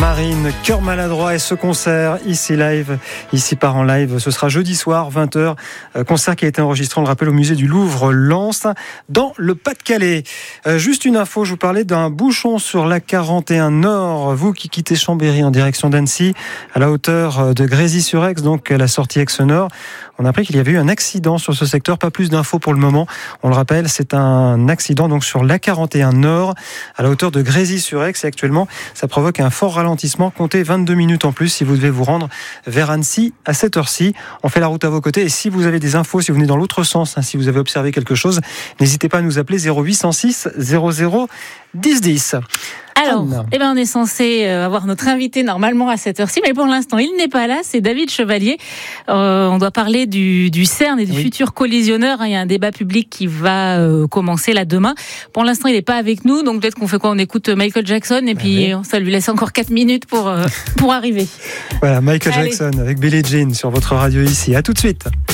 Marine, Cœur maladroit, et ce concert ici live, ici part en live, ce sera jeudi soir 20h, concert qui a été enregistré, on le rappelle, au musée du Louvre-Lens dans le Pas-de-Calais. Juste une info, je vous parlais d'un bouchon sur la 41 Nord, vous qui quittez Chambéry en direction d'Annecy, à la hauteur de Grésy-sur-Aix, donc à la sortie Aix-Nord. On a appris qu'il y avait eu un accident sur ce secteur, pas plus d'infos pour le moment. On le rappelle, c'est un accident donc sur l'A41 Nord, à la hauteur de Grésy-sur-Aix, et actuellement, ça provoque un fort ralentissement. Comptez 22 minutes en plus si vous devez vous rendre vers Annecy à cette heure-ci. On fait la route à vos côtés, et si vous avez des infos, si vous venez dans l'autre sens, si vous avez observé quelque chose, n'hésitez pas à nous appeler 0806 00 10 10. Alors, on est censé avoir notre invité normalement à cette heure-ci, mais pour l'instant, il n'est pas là, c'est David Chevalier. On doit parler du CERN et du futur collisionneur. Il y a un débat public qui va commencer là demain. Pour l'instant, il n'est pas avec nous, donc peut-être qu'on fait quoi ? On écoute Michael Jackson et puis ça lui laisse encore 4 minutes pour arriver. Voilà, Michael Jackson avec Billie Jean sur votre radio ici. À tout de suite.